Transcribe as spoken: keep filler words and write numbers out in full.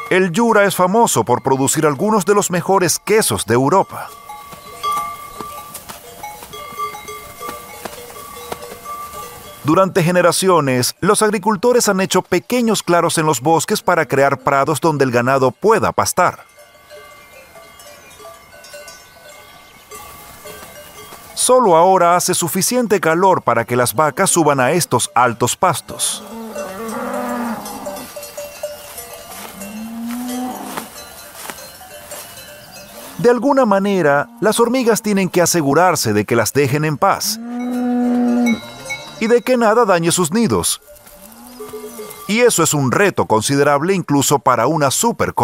El Jura es famoso por producir algunos de los mejores quesos de Europa. Durante generaciones, los agricultores han hecho pequeños claros en los bosques para crear prados donde el ganado pueda pastar. Solo ahora hace suficiente calor para que las vacas suban a estos altos pastos. De alguna manera, las hormigas tienen que asegurarse de que las dejen en paz y de que nada dañe sus nidos. Y eso es un reto considerable incluso para una supercolmena.